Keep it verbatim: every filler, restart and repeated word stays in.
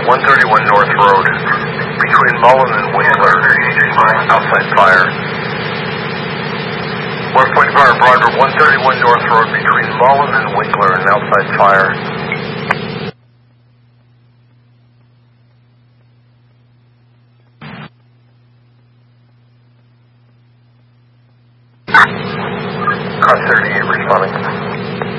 one thirty-one North Road, between Mullen and Winkler, outside fire. West Point Fire, Broadway, one thirty-one North Road, between Mullen and Winkler, and outside fire. Car thirty-eight responding.